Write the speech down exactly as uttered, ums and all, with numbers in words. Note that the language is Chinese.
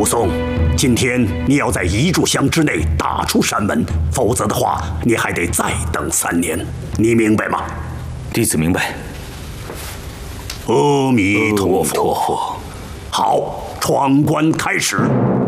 松，今天你要在一炷香之内打出山门，否则的话，你还得再等三年。你明白吗？ 弟子明白。 阿弥陀佛。好，闯关开始。